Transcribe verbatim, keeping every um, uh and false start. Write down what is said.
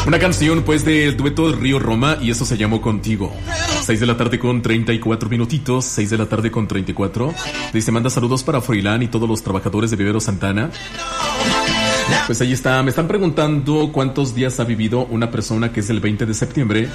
Una canción pues del dueto Río Roma y eso se llamó Contigo. seis de la tarde con treinta y cuatro minutitos, seis de la tarde con treinta y cuatro. Dice, manda saludos para Froilán y todos los trabajadores de Vivero Santana. Pues ahí está, me están preguntando cuántos días ha vivido una persona que es del veinte de septiembre